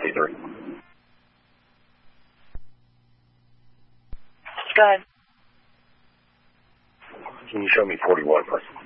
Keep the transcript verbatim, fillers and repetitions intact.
fifty-three. Go ahead. Can you show me forty-one, please?